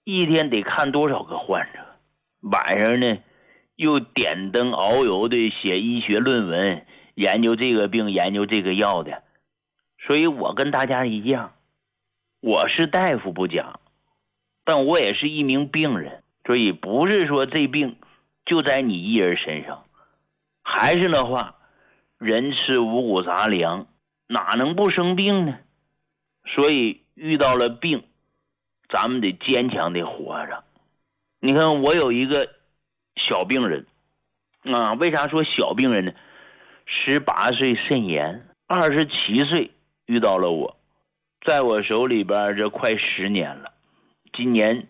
一天得看多少个患者，晚上呢又点灯熬油的写医学论文，研究这个病研究这个药的。所以我跟大家一样，我是大夫不讲，但我也是一名病人，所以不是说这病就在你一人身上。还是那话，人吃五谷杂粮，哪能不生病呢？所以遇到了病，咱们得坚强地活着。你看我有一个小病人啊，为啥说小病人呢？18岁肾炎，27岁遇到了我，在我手里边这快10年了，今年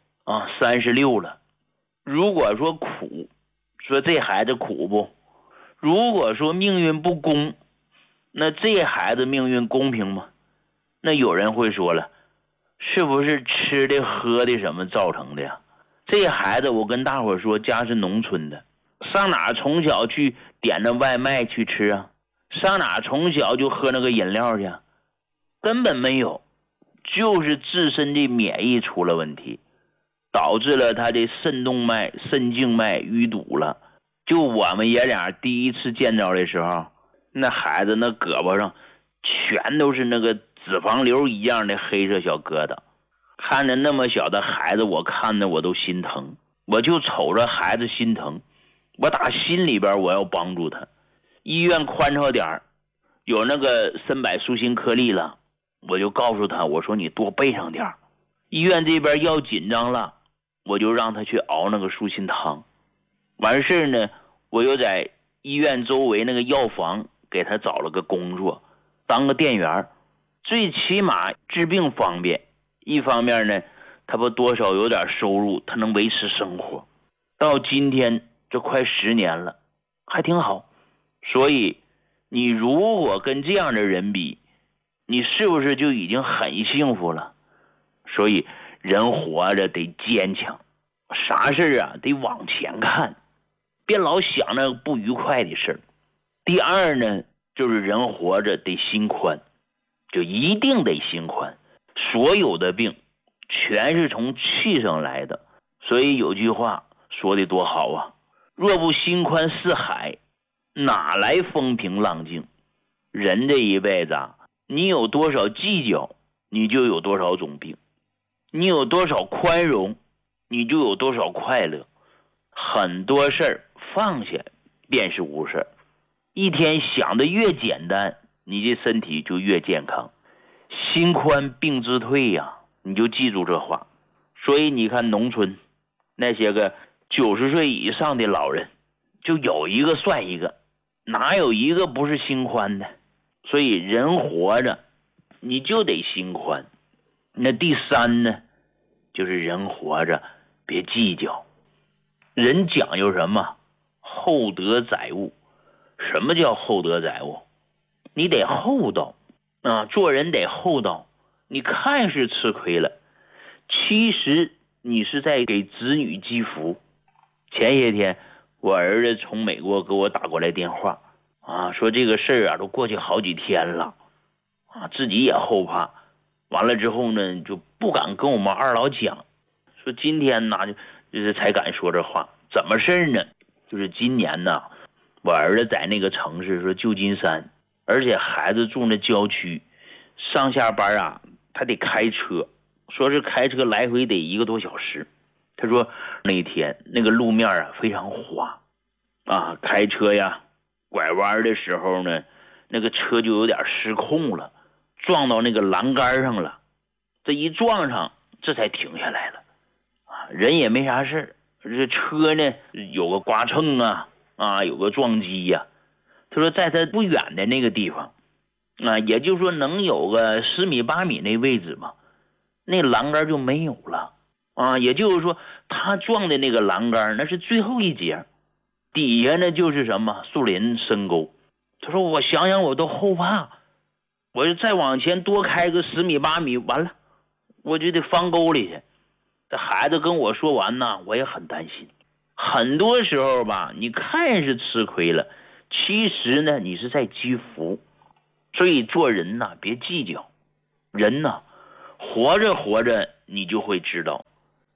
36了。如果说苦，说这孩子苦不？如果说命运不公，那这孩子命运公平吗？那有人会说了，是不是吃的喝的什么造成的呀？这孩子我跟大伙说，家是农村的，上哪从小去点那外卖去吃啊？上哪从小就喝那个饮料去？根本没有，就是自身的免疫出了问题，导致了他的肾动脉、肾静脉淤堵了。就我们爷俩第一次见着的时候，那孩子那胳膊上全都是那个脂肪瘤一样的黑色小疙瘩。看着那么小的孩子，我看着我都心疼，我就瞅着孩子心疼，我打心里边我要帮助他。医院宽敞点，有那个参柏舒心颗粒了，我就告诉他，我说你多备上点。医院这边要紧张了，我就让他去熬那个舒心汤。完事呢，我又在医院周围那个药房给他找了个工作，当个店员，最起码治病方便，一方面呢他不多少有点收入，他能维持生活。到今天这快10年了，还挺好。所以你如果跟这样的人比，你是不是就已经很幸福了？所以人活着得坚强，啥事啊得往前看，别老想那不愉快的事。第二呢，就是人活着得心宽，就一定得心宽。所有的病全是从气上来的，所以有句话说的多好啊，若不心宽似海，哪来风平浪静。人这一辈子啊，你有多少计较，你就有多少种病；你有多少宽容，你就有多少快乐。很多事儿放下便是无事。一天想的越简单，你的身体就越健康。心宽病之退呀，你就记住这话。所以你看农村那些个90岁以上的老人，就有一个算一个，哪有一个不是心宽的？所以人活着你就得心宽。那第三呢，就是人活着别计较。人讲究什么？厚德载物。什么叫厚德载物？你得厚道啊，做人得厚道。你看是吃亏了，其实你是在给子女积福。前些天我儿子从美国给我打过来电话啊，说这个事儿啊都过去好几天了啊，自己也后怕。完了之后呢，就不敢跟我们二老讲，说今天呢就是才敢说这话。怎么事呢？就是今年呢，我儿子在那个城市说旧金山，而且孩子住那郊区，上下班啊他得开车，说是开车来回得1个多小时。他说那天那个路面啊非常滑啊，开车呀拐弯的时候呢，那个车就有点失控了，撞到那个栏杆上了。这一撞上，这才停下来了啊，人也没啥事，这车呢有个刮蹭啊有个撞击呀。他说在他不远的那个地方啊，也就是说能有个10米8米那位置嘛，那栏杆就没有了啊。也就是说他撞的那个栏杆那是最后一节，底下呢就是什么树林深沟。他说我想想我都后怕，我就再往前多开个10米8米，完了我就得翻沟里去。这孩子跟我说完呢，我也很担心。很多时候吧，你看是吃亏了，其实呢你是在积福。所以做人呢别计较，人呢活着活着你就会知道，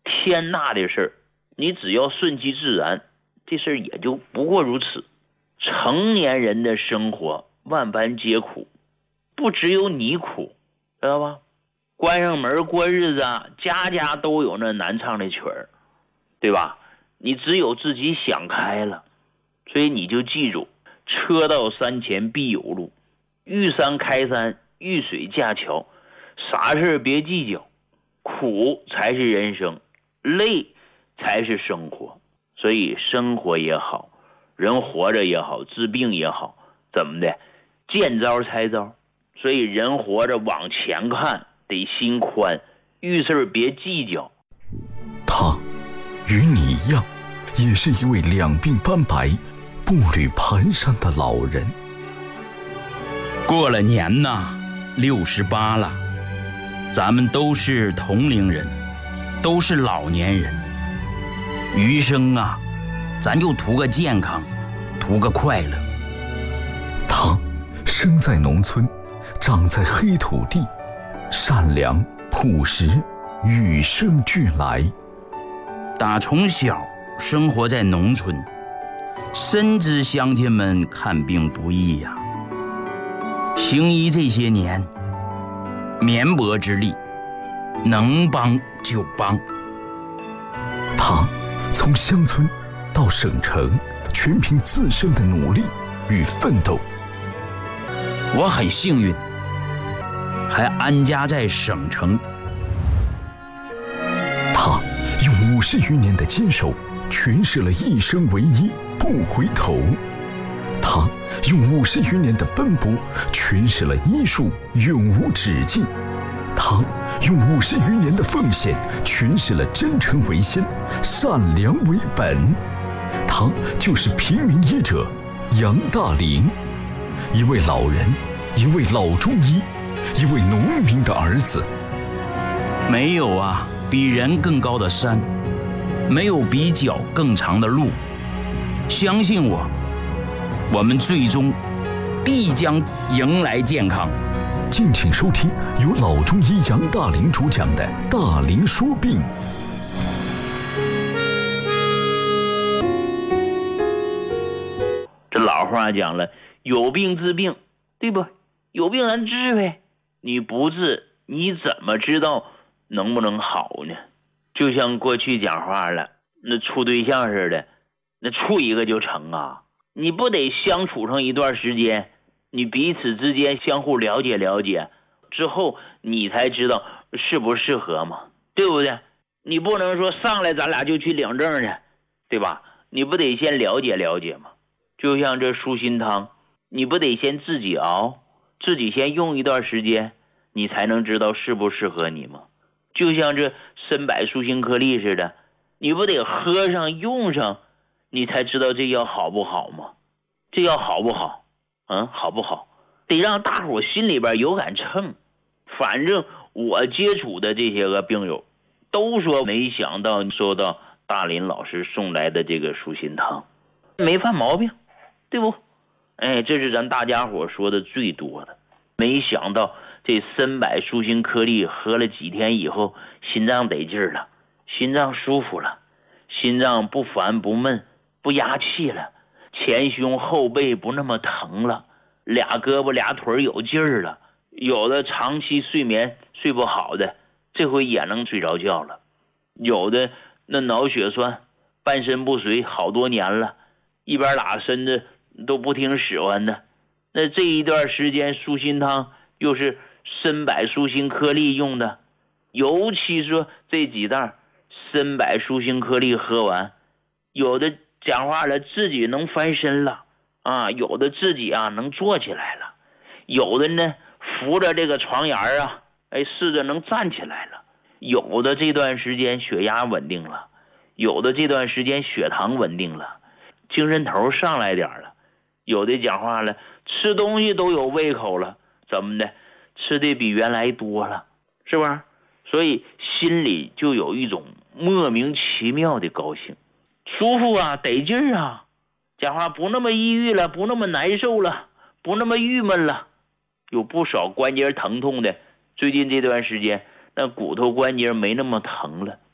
天大的事儿，你只要顺其自然，这事儿也就不过如此。成年人的生活万般皆苦，不只有你苦，知道吧？关上门过日子啊，家家都有那难唱的曲儿，对吧？你只有自己想开了，所以你就记住，车到山前必有路，遇山开山，遇水架桥，啥事别计较，苦才是人生，累才是生活。所以生活也好，人活着也好，治病也好，怎么的，见招拆招。所以人活着往前看，得心宽，遇事别计较。 他与你一样，也是一位两鬓斑白、步履蹒跚的老人。 过了年呐，68了，咱们都是同龄人，都是老年人。余生啊，咱就图个健康，图个快乐。 他生在农村，长在黑土地，善良朴实，与生俱来。 打从小生活在农村，深知乡亲们看病不易呀。行医这些年，绵薄之力，能帮就帮。 他从乡村到省城，全凭自身的努力与奋斗。 我很幸运，还安家在省城。 他用50余年的坚守，诠释了一生为一，不回头。他用50余年的奔波，诠释了医术永无止境。他用50余年的奉献，诠释了真诚为先，善良为本。他就是平民医者杨大林，一位老人，一位老中医，一位农民的儿子。 没有啊比人更高的山，没有比脚更长的路。相信我，我们最终必将迎来健康。 敬请收听由老中医杨大林主讲的《大林说病》。 这老话讲了，有病治病，对不？有病咱治呗，你不治，你怎么知道能不能好呢？就像过去讲话了，那处对象似的，那处一个就成啊？你不得相处上一段时间，你彼此之间相互了解了解之后，你才知道适不适合嘛，对不对？你不能说上来咱俩就去领证去，对吧？你不得先了解了解嘛？就像这舒心汤，你不得先自己熬，自己先用一段时间，你才能知道适不适合你吗？就像这参柏舒心颗粒似的，你不得喝上用上，你才知道这药好不好吗？这药好不好？好不好？得让大伙心里边有杆秤。反正我接触的这些个病友都说，没想到收到大林老师送来的这个舒心汤，没犯毛病，对不？这是咱大家伙说的最多的。没想到这参柏舒心颗粒喝了几天以后，心脏得劲儿了，心脏舒服了，心脏不烦不闷不压气了，前胸后背不那么疼了，俩胳膊俩腿有劲儿了，有的长期睡眠睡不好的，这回也能睡着觉了，有的那脑血栓半身不遂好多年了，一边拉身子都不听使唤的，那这一段时间舒心汤又是参柏舒心颗粒用的，尤其说这几袋参柏舒心颗粒喝完，有的讲话了自己能翻身了啊，有的自己啊能坐起来了，有的呢扶着这个床沿啊，试着能站起来了，有的这段时间血压稳定了，有的这段时间血糖稳定了，精神头上来点了，有的讲话了吃东西都有胃口了，怎么的吃的比原来多了，是吧？所以心里就有一种莫名其妙的高兴，舒服啊，得劲儿啊，讲话不那么抑郁了，不那么难受了，不那么郁闷了。有不少关节疼痛的，最近这段时间那骨头关节没那么疼了，